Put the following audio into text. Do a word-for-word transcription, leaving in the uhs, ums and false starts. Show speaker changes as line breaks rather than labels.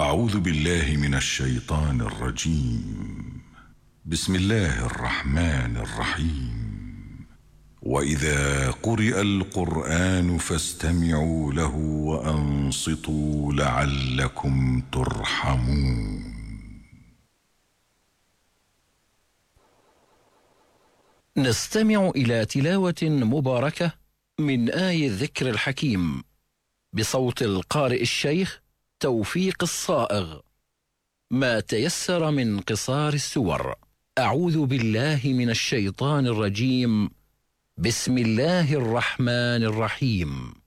أعوذ بالله من الشيطان الرجيم. بسم الله الرحمن الرحيم. وإذا قرئ القرآن فاستمعوا له وأنصتوا لعلكم ترحمون.
نستمع إلى تلاوة مباركة من آي الذكر الحكيم بصوت القارئ الشيخ توفيق الصائغ، ما تيسر من قصار السور. أعوذ بالله من الشيطان الرجيم. بسم الله الرحمن الرحيم.